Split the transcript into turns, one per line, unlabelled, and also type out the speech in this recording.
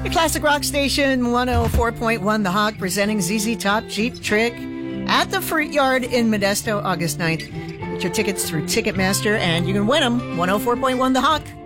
The Classic Rock Station 104.1 The Hawk presenting ZZ Top Cheap Trick at the Fruit Yard in Modesto, August 9th. Get your tickets through Ticketmaster and you can win them. 104.1 The Hawk.